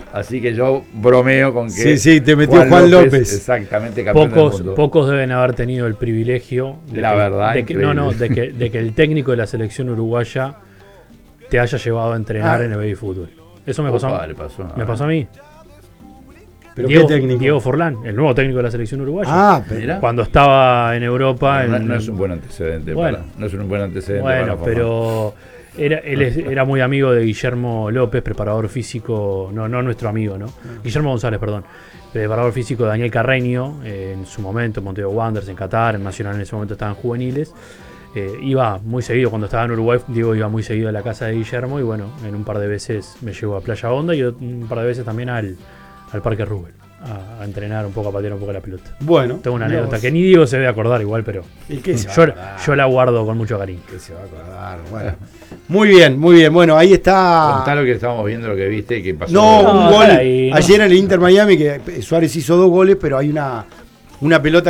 Así que yo bromeo con que... Sí, sí, te metió Juan López. Exactamente, campeón del mundo. Pocos deben haber tenido el privilegio La verdad, de que el técnico de la selección uruguaya te haya llevado a entrenar en el baby fútbol. Eso me pasó a mí. ¿Pero qué técnico? Diego Forlán, el nuevo técnico de la selección uruguaya. Ah, pero... Cuando estaba en Europa... No es un buen antecedente. Bueno, no es un buen antecedente. Bueno, pero él era muy amigo de Guillermo López, preparador físico, no nuestro amigo, ¿no? Guillermo González, perdón. Preparador físico de Daniel Carreño, en su momento, en Montevideo Wanderers, en Qatar, en Nacional en ese momento estaban juveniles. Iba muy seguido, cuando estaba en Uruguay, Diego iba muy seguido a la casa de Guillermo y bueno, en un par de veces me llevó a Playa Honda y un par de veces también al Parque Rubel a entrenar un poco, a patear un poco la pelota. Bueno, tengo una anécdota que ni Diego se debe acordar igual, pero yo la guardo con mucho cariño. ¿Qué se va a acordar? Bueno. Muy bien. Bueno, ahí está. Contá lo que estábamos viendo, lo que viste y qué pasó. Un gol. Ayer en el Inter Miami, que Suárez hizo 2 goles, pero hay una pelota